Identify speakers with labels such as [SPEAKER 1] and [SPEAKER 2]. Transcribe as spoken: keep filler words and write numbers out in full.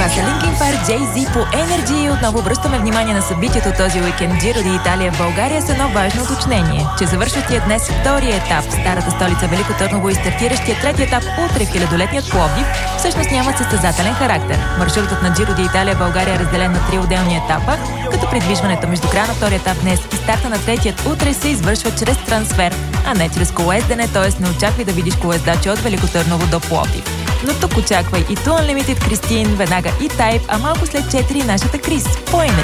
[SPEAKER 1] Това са Linkin Park, Jay-Z по Energy и отново обръщаме внимание на събитието този уикенд. Giro di Italia в България с едно важно уточнение, че завършващия днес втория етап в старата столица Велико Търново и стартиращия трети етап утре в хилядолетният Пловдив всъщност нямат състезателен характер. Маршрутът на Giro di Italia в България е разделен на три отделни етапа, като придвижването между края на втория етап днес и старта на третият утре се извършва чрез трансфер, а не чрез колоездене, т.е. не очаквай да видиш колоездачи от Велико Търново до Пловдив. Но тук очаквай и Two Unlimited Кристин, веднага и Type, а малко след четири нашата Крис. По